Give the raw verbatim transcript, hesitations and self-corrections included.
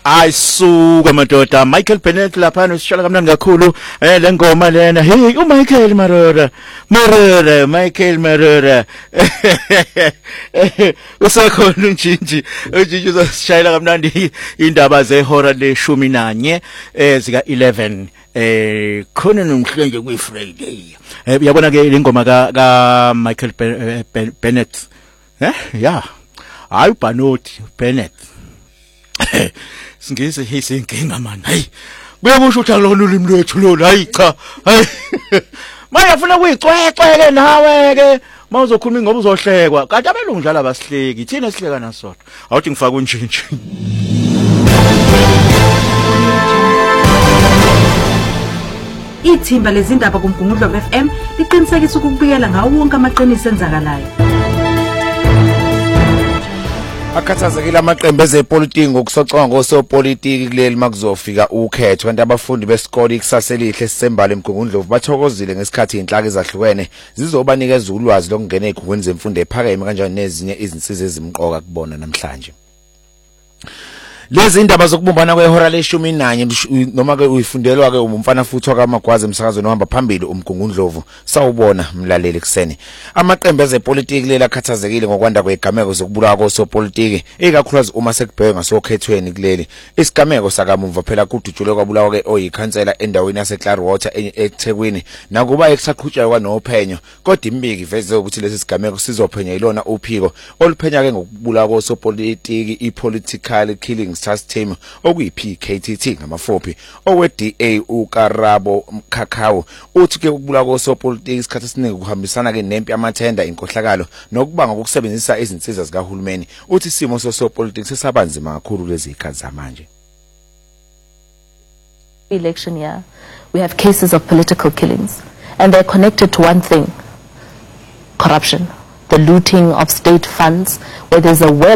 ayisuka madoda Michael Bennett lapha nosishala kamnandi kakhulu eh le ngoma lena hey u Michael Marora Marora Michael Marora usakhona unjinji unjinji uzosishayela kamnandi indaba zehora leshumi nanye ezika eleven eh khona nomhlenje kwi Friday eh uyabona ke ingoma ka ka Michael Bennett eh yeah hayi Banothi Bennett singise hisinkinga man hayi kuyakusho ukuthi alona ulimi lwethu lona hayi cha hayi manje ufuna kuyicweceke nawe ke mawuzokhuluma ngoba uzohlekwa kanti abelungu njalo abasihleki thina sihleka nasodwa awuthi ngifaka unjinji Ithimba lezindaba kuMgungundlovu F M liqinisekisa ukubikela ngawo wonke amaqiniso enzakalayo. Akhathazekile amaqembu ezepolitiki ngokusocwa ngosopolitiki kuleli makuzofika ukhetho kanti abafundi besikole ikusaselihle sisembala eMgungundlovu bathokozile ngesikhathi inhlaka ezahlukene zizobanikeza ulwazi lokungena ezigubeni zemfundo ephakeme kanjani nezinye izinsiza ezimqoka kubona namhlanje. Lezi indaba zokubumbana kwehora leshumi nanye noma ke uyifundelwa ke umfana futhi wakamagwazi emsakazweni ohamba phambili uMgungundlovu sawubona mlaleli kuseni amaqembu ezepolitiki lela khathazekile ngokwanda kwegameko zokubulawa kosopolitiki ikakhulukazi uma sekubhekwe ngasokhethweni kuleli isigameko sakamumva phela kudutshulwe kwabulawa ke oyikhansela endaweni yaseClearwater eThekwini nakuba ekusaqhutshwa kwanophenyo kodwa imbiki iveze ukuthi lesi sigameko sizophenya ilona uphiko oluphenya ke ngokubulawa kosopolitiki ipolitical killing task team okuyi-P K T T ngamafuphi owe-D A uKarabo Mkhakhawu uthi ke ukubulawa kosopolitiki isikhathi esiningi kuhambisana ke nempi yamathenda inkohlakalo nokubanga kokusebenzisa izinsiza zikahulumeni uthi isimo sosopolitiki sesabanzima kakhulu lezi ikhathi zamanje. Election year we have cases of political killings and they're connected to one thing: corruption, the looting of state funds, where there's a web